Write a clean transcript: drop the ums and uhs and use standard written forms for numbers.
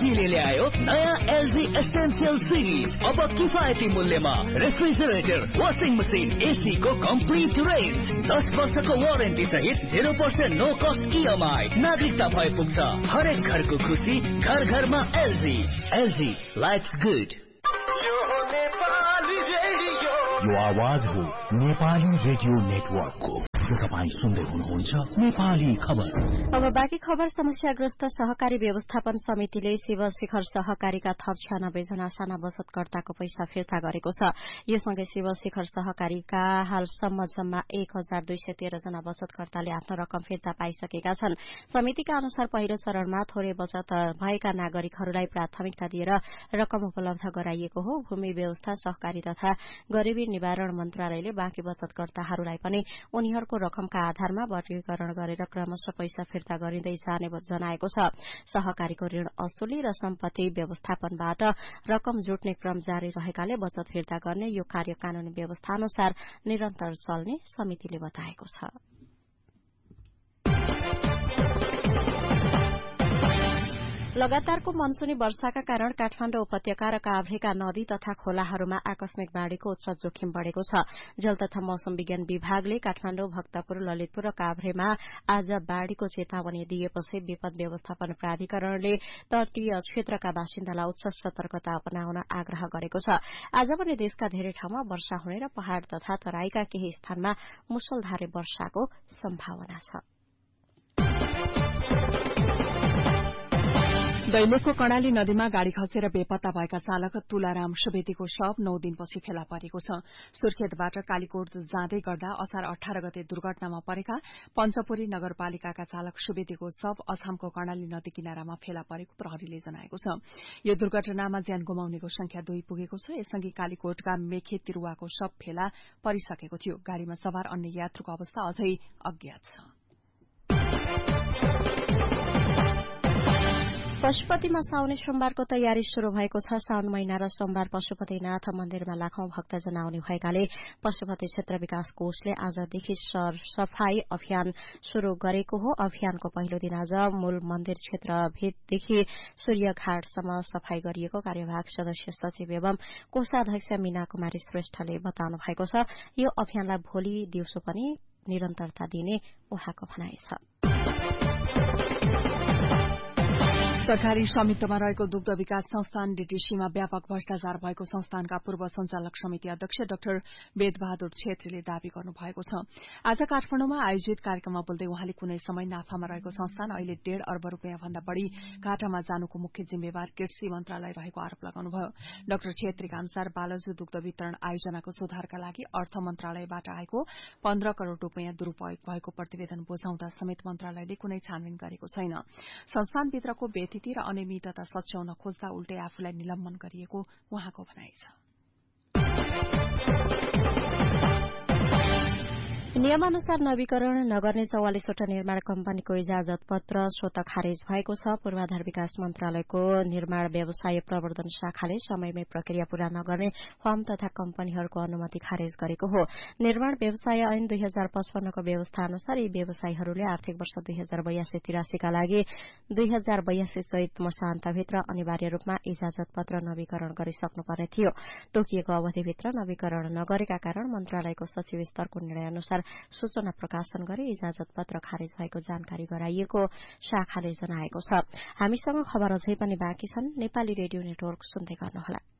एलजीले ल्यायो नयाँ LG essential series. अब किफायती मूल्यमा रेफ्रिजरेटर, वाशिङ मसिन, एसी को कम्प्लिट रेन्ज, 10 वर्षको वारेन्टी सहित 0% नो कस्ट इएमआई। नागरिकता भए पुग्छ। हरेक घरको खुसी, घर घरमा एलजी। LG lives good. यो आवाज हो नेपाली रेडियो नेटवर्कको। तपाईं सुन्दै हुनुहुन्छ नेपाली खबर। अब बाँकी खबर। समस्याग्रस्त सहकारी व्यवस्थापन समितिले शिव शिखर सहकारीका थप 96 जना साना बचतकर्ताको पैसा फिर्ता गरेको छ। यो सँगै शिव शिखर सहकारीका हालसम्म जम्मा 1213 जना बचतकर्ताले आफ्नो रकम फिर्ता पाइसकेका छन्। समितिका अनुसार पहिलो चरणमा थोरै बचत भएका नागरिकहरूलाई प्राथमिकता दिएर रकम उपलब्ध गराइएको हो। भूमि व्यवस्था, सहकारी तथा गरीबी निवारण मन्त्रालयले बाँकी बचतकर्ताहरूलाई पनि उनीहरूको रकमका आधारमा वर्गीकरण गरेर क्रमशः पैसा फिर्ता गरिँदै जाने जनाएको छ। सहकारीको ऋण असुली र सम्पत्ति व्यवस्थापनबाट रकम जुट्ने क्रम जारी रहेकाले बचत फिर्ता गर्ने यो कार्य कानूनी व्यवस्था अनुसार निरन्तर चल्ने समितिले बताएको छ। लगातारको मनसूनी वर्षाका कारण काठमाडौँ उपत्यका र काभ्रेका नदी तथा खोलाहरूमा आकस्मिक बाढ़ीको उच्च जोखिम बढ़ेको छ। जल तथा मौसम विज्ञान विभागले काठमाडौँ, भक्तपुर, ललितपुर र काभ्रेमा आज बाढ़ीको चेतावनी दिएपछि विपद व्यवस्थापन प्राधिकरणले तटीय क्षेत्रका बासिन्दालाई उच्च सतर्कता अपनाउन आग्रह गरेको छ। आज पनि देशका धेरै ठाउँमा वर्षा हुने र पहाड़ तथा तराईका केही स्थानमा मुसलधारे वर्षाको सम्भावना छ। दैलेखको कर्णाली नदीमा गाड़ी खसेर बेपत्ता भएका चालक तुलाराम सुवेदीको शव 9 दिनपछि फेला परेको छ। सुर्खेतबाट कालीकोट जाँदै गर्दा असार 18 गते दुर्घटनामा परेका पञ्चपुरी नगरपालिकाका चालक सुवेदीको शव अछामको कर्णाली नदी किनारामा फेला परेको प्रहरीले जनाएको छ। यो दुर्घटनामा ज्यान गुमाउनेको संख्या 2 पुगेको छ। यससँगै कालीकोटका मेखे तिरुवाको शव फेला परिसकेको थियो। गाड़ीमा सवार अन्य यात्रुको अवस्था अझै अज्ञात छ। पशुपतिमा साउने सोमबारको तयारी शुरू भएको छ। साउन महिना र सोमबार पशुपतिनाथ मन्दिरमा लाखौं भक्तजन आउने भएकाले पशुपति क्षेत्र विकास कोषले आजदेखि सफाई अभियान शुरू गरेको हो। अभियानको पहिलो दिन आज मूल मन्दिर क्षेत्र भितदेखि सूर्यघाटसम्म सफाई गरिएको कार्यवाहक सदस्य सचिव एवं कोषाध्यक्ष मीना कुमारी श्रेष्ठले बताउनु भएको छ। यो अभियानलाई भोलि दिउँसो पनि निरन्तरता दिने उहाँको भनाइ छ। सरकारी स्वामित्वमा रहेको दुग्ध विकास संस्थान डीटीसीमा व्यापक भ्रष्टाचार भएको संस्थानका पूर्व संचालक समिति अध्यक्ष डाक्टर वेदबहादुर छेत्रीले दावी गर्नुभएको छ। आज काठमाडौँमा आयोजित कार्यक्रममा बोल्दै उहाँले कुनै समय नाफामा रहेको संस्थान अहिले 1.5 अर्ब रूपियाँ भन्दा बढ़ी घाटामा जानुको मुख्य जिम्मेवार कृषि मन्त्रालय रहेको आरोप लगाउनुभयो। डाक्टर छेत्रीका अनुसार बालजु दुग्ध वितरण आयोजनाको सुधारका लागि अर्थ मन्त्रालयबाट आएको 15 करोड़ रूपियाँ दुरूपयोग भएको प्रतिवेदन बुझाउँदा समेत मन्त्रालयले कुनै छानबिन गरेको छैन। संस्थानभित्रको स्थिति र अनियमितता सच्याउन खोज्दा उल्टै आफूलाई निलम्बन गरिएको उहाँको भनाइ छ। नियमानुसार नवीकरण नगर्ने 44 वटा निर्माण कम्पनीको इजाजत पत्र स्वतः खारेज भएको छ। पूर्वाधार विकास मन्त्रालयको निर्माण व्यवसाय प्रवर्धन शाखाले समयमै प्रक्रिया पूरा नगर्ने फर्म तथा कम्पनीहरूको अनुमति खारेज गरेको हो। निर्माण व्यवसाय ऐन 2055 को व्यवस्था अनुसार यी व्यवसायीहरूले आर्थिक वर्ष 2082-83 का लागि 2082 चैत मसान्तभित्र अनिवार्य रूपमा इजाजत पत्र नवीकरण गरिसक्नुपर्ने थियो। तोकिएको अवधिभित्र नवीकरण नगरेका कारण मन्त्रालयको सचिव स्तरको निर्णय अनुसार सूचना प्रकाशन गरी इजाजत पत्र खारेज भएको जानकारी गराइएको शाखाले जनाएको छ। हामीसँग खबर अझै पनि बाँकी छन्। नेपाली रेडियो नेटवर्क सुन्दै गर्नुहोला।